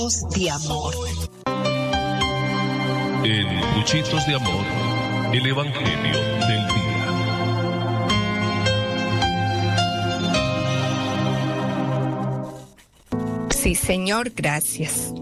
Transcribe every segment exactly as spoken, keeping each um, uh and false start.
de amor. En Puchitos de Amor, el Evangelio del Día. Sí, Señor, gracias.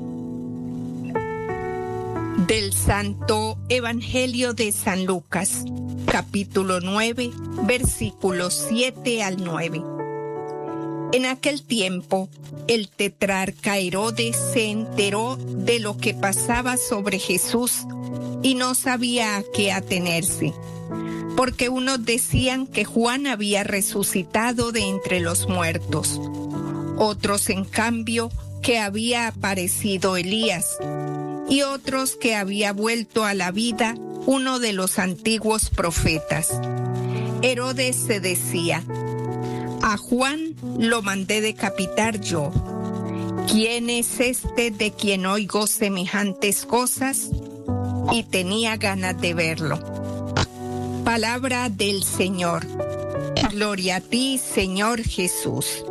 Del Santo Evangelio de San Lucas, capítulo nueve, versículos siete al nueve. En aquel tiempo, el tetrarca Herodes se enteró de lo que pasaba sobre Jesús y no sabía a qué atenerse, porque unos decían que Juan había resucitado de entre los muertos, otros, en cambio, que había aparecido Elías, y otros que había vuelto a la vida uno de los antiguos profetas. Herodes se decía: a Juan lo mandé decapitar yo. ¿Quién es este de quien oigo semejantes cosas? Y tenía ganas de verlo. Palabra del Señor. Gloria a ti, Señor Jesús.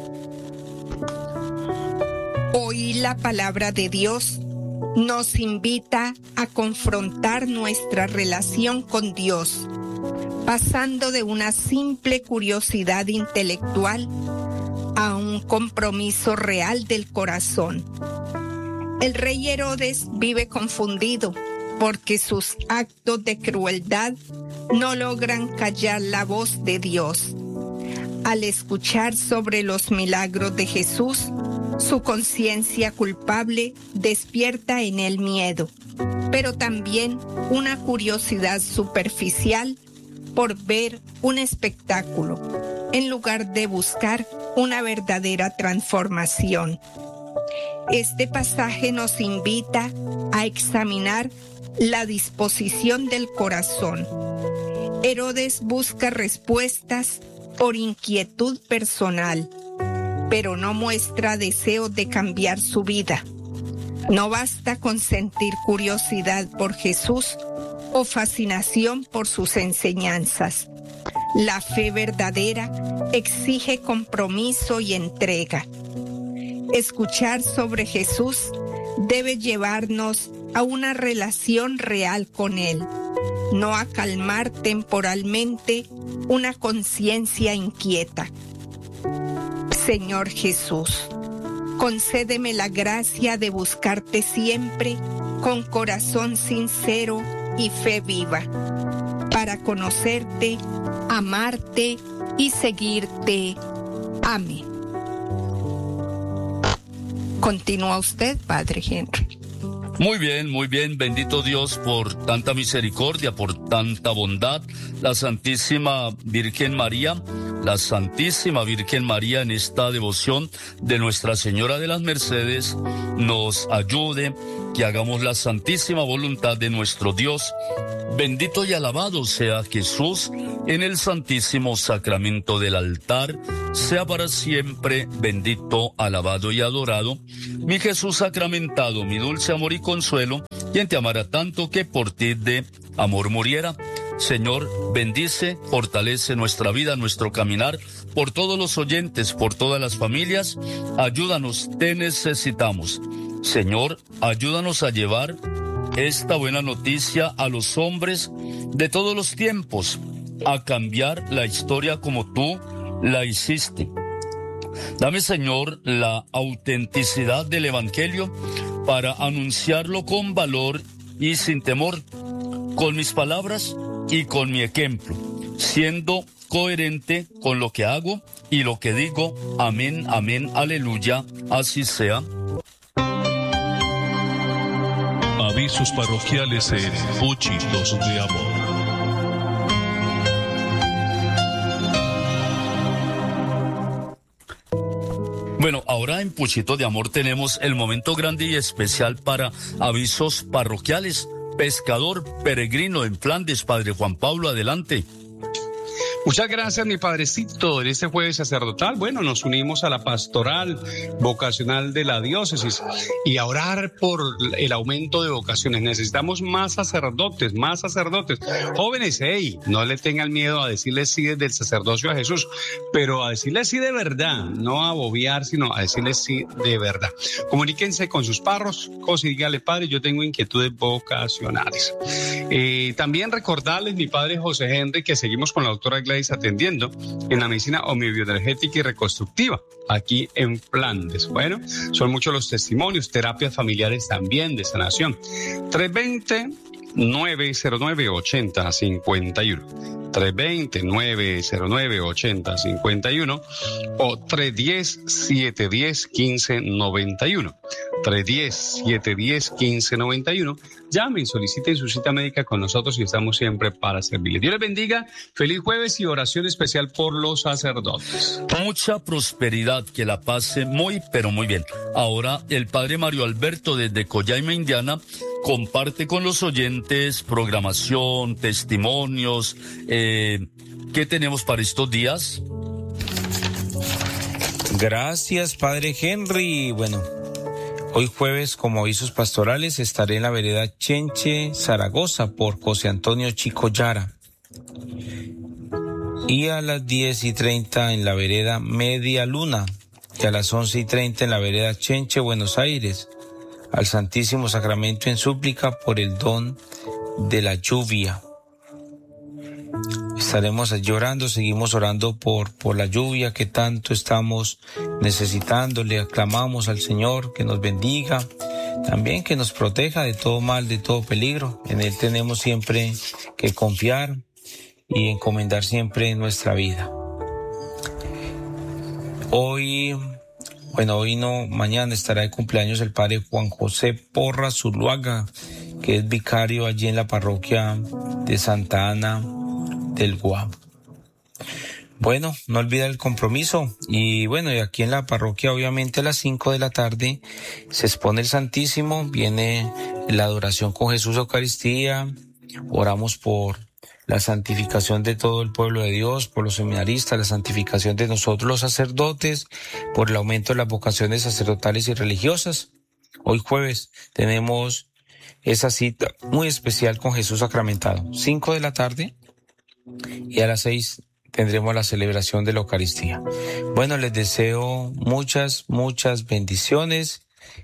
Hoy la palabra de Dios nos invita a confrontar nuestra relación con Dios, pasando de una simple curiosidad intelectual a un compromiso real del corazón. El rey Herodes vive confundido porque sus actos de crueldad no logran callar la voz de Dios. Al escuchar sobre los milagros de Jesús, su conciencia culpable despierta en él miedo, pero también una curiosidad superficial por ver un espectáculo, en lugar de buscar una verdadera transformación. Este pasaje nos invita a examinar la disposición del corazón. Herodes busca respuestas por inquietud personal, pero no muestra deseo de cambiar su vida. No basta con sentir curiosidad por Jesús o fascinación por sus enseñanzas. La fe verdadera exige compromiso y entrega. Escuchar sobre Jesús debe llevarnos a una relación real con Él, no a calmar temporalmente una conciencia inquieta. Señor Jesús, concédeme la gracia de buscarte siempre con corazón sincero y fe viva, para conocerte, amarte y seguirte. Amén. Continúa usted, Padre Henry. Muy bien, muy bien. Bendito Dios por tanta misericordia, por tanta bondad. La Santísima Virgen María, la Santísima Virgen María en esta devoción de Nuestra Señora de las Mercedes nos ayude, que hagamos la santísima voluntad de nuestro Dios. Bendito y alabado sea Jesús en el santísimo sacramento del altar. Sea para siempre bendito, alabado y adorado. Mi Jesús sacramentado, mi dulce amor y consuelo, quien te amara tanto que por ti de amor muriera. Señor, bendice, fortalece nuestra vida, nuestro caminar, por todos los oyentes, por todas las familias. Ayúdanos, te necesitamos. Señor, ayúdanos a llevar esta buena noticia a los hombres de todos los tiempos, a cambiar la historia como tú la hiciste. Dame, Señor, la autenticidad del Evangelio para anunciarlo con valor y sin temor, con mis palabras y con mi ejemplo, siendo coherente con lo que hago y lo que digo. Amén, amén, aleluya, así sea. Avisos parroquiales en Puchitos de Amor. Bueno, ahora en Puchitos de Amor tenemos el momento grande y especial para avisos parroquiales. Pescador peregrino en Flandes, Padre Juan Pablo, adelante. Muchas gracias, mi padrecito. En este jueves sacerdotal, bueno, nos unimos a la pastoral vocacional de la diócesis y a orar por el aumento de vocaciones. Necesitamos más sacerdotes, más sacerdotes. Jóvenes, hey, no le tengan miedo a decirles sí desde el sacerdocio a Jesús, pero a decirles sí de verdad, no a bobear, sino a decirles sí de verdad. Comuníquense con sus párrocos y díganle, padre, yo tengo inquietudes vocacionales. Eh, también recordarles, mi padre José Henry, que seguimos con la doctora Gladys atendiendo en la medicina homeobioenergética y reconstructiva, aquí en Flandes. Bueno, son muchos los testimonios, terapias familiares también de sanación. tres veinte, nueve cero nueve, ochenta cincuenta y uno. tres veinte, nueve cero nueve, ochenta cincuenta y uno o tres diez, siete diez, quince noventa y uno. tres diez, siete diez, quince noventa y uno. Llamen, soliciten su cita médica con nosotros y estamos siempre para servirles. Dios les bendiga, feliz jueves y oración especial por los sacerdotes. Mucha prosperidad, que la pase muy, pero muy bien. Ahora, el padre Mario Alberto desde Coyaima, Indiana, comparte con los oyentes programación, testimonios. Eh, ¿Qué tenemos para estos días? Gracias, padre Henry. Bueno, hoy jueves, como avisos pastorales, estaré en la vereda Chenche, Zaragoza, por José Antonio Chico Yara. Y a las diez y treinta en la vereda Media Luna. Y a las once y treinta en la vereda Chenche, Buenos Aires, al Santísimo Sacramento en súplica por el don de la lluvia. Estaremos allí orando, seguimos orando por, por la lluvia que tanto estamos necesitando. Le aclamamos al Señor que nos bendiga, también que nos proteja de todo mal, de todo peligro. En Él tenemos siempre que confiar y encomendar siempre nuestra vida. Hoy, bueno, hoy no, mañana estará de cumpleaños el padre Juan José Porras Zuluaga, que es vicario allí en la parroquia de Santa Ana del Guam. Bueno, no olvida el compromiso. Y bueno, y aquí en la parroquia, obviamente a las cinco de la tarde se expone el Santísimo, viene la adoración con Jesús Eucaristía, oramos por la santificación de todo el pueblo de Dios, por los seminaristas, la santificación de nosotros los sacerdotes, por el aumento de las vocaciones sacerdotales y religiosas. Hoy jueves tenemos esa cita muy especial con Jesús sacramentado, cinco de la tarde, y a las seis tendremos la celebración de la Eucaristía. Bueno, les deseo muchas, muchas bendiciones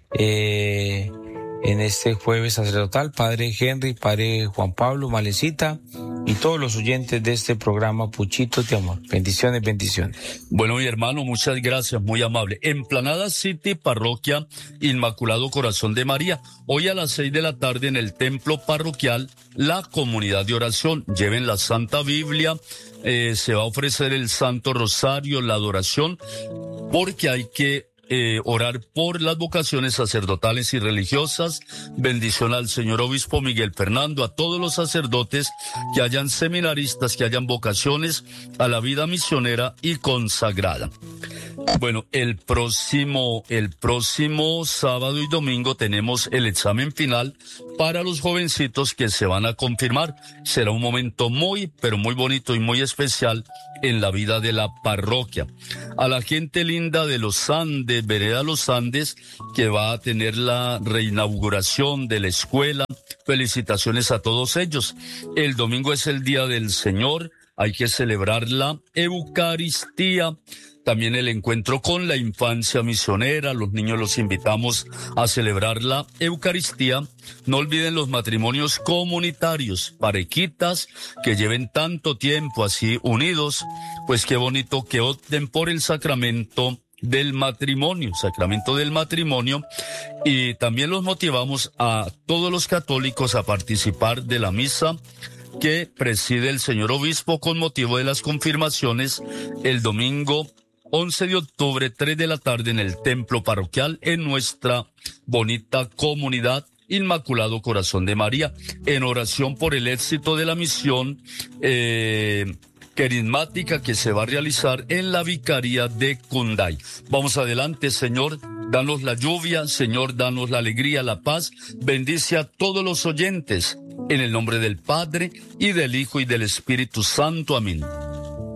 eh, en este jueves sacerdotal. Padre Henry, Padre Juan Pablo, Malecita y todos los oyentes de este programa Puchitos de Amor. Bendiciones, bendiciones. Bueno, mi hermano, muchas gracias, muy amable. Emplanada City, Parroquia Inmaculado Corazón de María. Hoy a las seis de la tarde en el templo parroquial, la comunidad de oración. Lleven la Santa Biblia, eh, se va a ofrecer el Santo Rosario, la adoración, porque hay que Eh, orar por las vocaciones sacerdotales y religiosas. Bendición al señor obispo Miguel Fernando, a todos los sacerdotes, que hayan seminaristas, que hayan vocaciones a la vida misionera y consagrada. Bueno, el próximo, el próximo sábado y domingo tenemos el examen final para los jovencitos que se van a confirmar. Será un momento muy, pero muy bonito y muy especial en la vida de la parroquia. A la gente linda de los Andes, Vereda Los Andes, que va a tener la reinauguración de la escuela, felicitaciones a todos ellos. El domingo es el Día del Señor, hay que celebrar la Eucaristía. También el encuentro con la infancia misionera, los niños los invitamos a celebrar la Eucaristía. No olviden los matrimonios comunitarios, parejitas que lleven tanto tiempo así unidos, pues qué bonito que opten por el sacramento del matrimonio, sacramento del matrimonio. Y también los motivamos a todos los católicos a participar de la misa que preside el señor obispo con motivo de las confirmaciones el domingo once de octubre, tres de la tarde en el templo parroquial en nuestra bonita comunidad Inmaculado Corazón de María, en oración por el éxito de la misión eh, carismática que se va a realizar en la vicaría de Cunday. Vamos adelante, Señor, danos la lluvia, Señor, danos la alegría, la paz, bendice a todos los oyentes, en el nombre del Padre, y del Hijo, y del Espíritu Santo. Amén.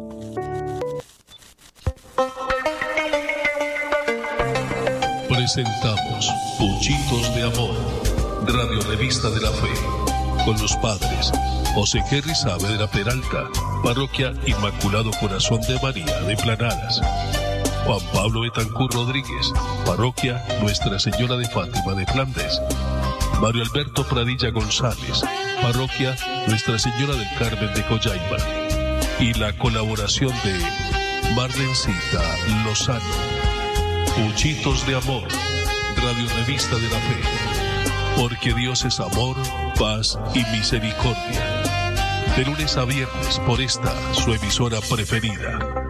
Presentamos Puchitos de Amor, Radio Revista de la Fe, con los padres José Henry Saavedra Peralta, Parroquia Inmaculado Corazón de María de Planadas; Juan Pablo Betancur Rodríguez, Parroquia Nuestra Señora de Fátima de Flandes; Mario Alberto Pradilla González, Parroquia Nuestra Señora del Carmen de Coyaima; y la colaboración de Marlencita Lozano. Puchitos de Amor, Radio Revista de la Fe, porque Dios es amor, paz y misericordia. De lunes a viernes por esta, su emisora preferida.